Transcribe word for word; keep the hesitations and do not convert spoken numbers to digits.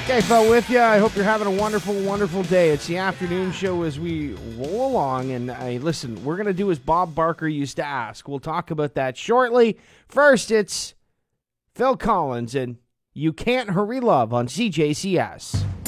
Okay, Phil, with you. I hope you're having a wonderful, wonderful day. It's the afternoon show as we roll along. And uh, listen, we're going to do as Bob Barker used to ask. We'll talk about that shortly. First, it's Phil Collins and You Can't Hurry Love on C J C S.